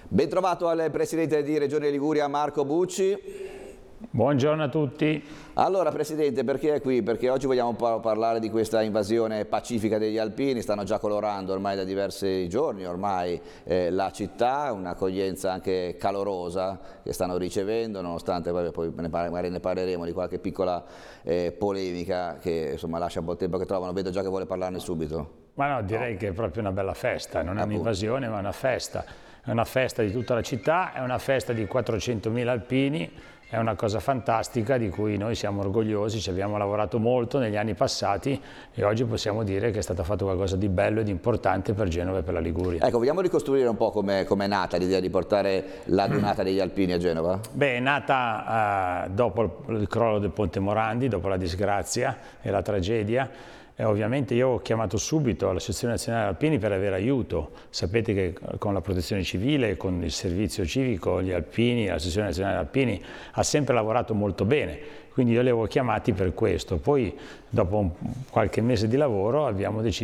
Ben trovato al Presidente di Regione Liguria Marco Bucci. Buongiorno a tutti. Allora Presidente, perché è qui? Perché oggi vogliamo parlare di questa invasione pacifica degli alpini. Stanno già colorando ormai da diversi giorni la città, un'accoglienza anche calorosa che stanno ricevendo, nonostante poi magari ne parleremo di qualche piccola polemica che insomma lascia un po' il tempo che trovano. Vedo già che vuole parlarne subito. Ma no, direi che è proprio una bella festa, non è un'invasione ma è una festa. È una festa di tutta la città, è una festa di 400.000 alpini, è una cosa fantastica di cui noi siamo orgogliosi, ci abbiamo lavorato molto negli anni passati e oggi possiamo dire che è stato fatto qualcosa di bello e di importante per Genova e per la Liguria. Ecco, vogliamo ricostruire un po' com'è nata l'idea di portare la Dunata degli Alpini a Genova? Beh, è nata dopo il crollo del Ponte Morandi, dopo la disgrazia e la tragedia. E ovviamente io ho chiamato subito l'Associazione Nazionale Alpini per avere aiuto. Sapete che con la protezione civile, con il servizio civico, gli alpini, l'Associazione Nazionale Alpini ha sempre lavorato molto bene, quindi io li avevo chiamati per questo. Poi dopo qualche mese di lavoro abbiamo deciso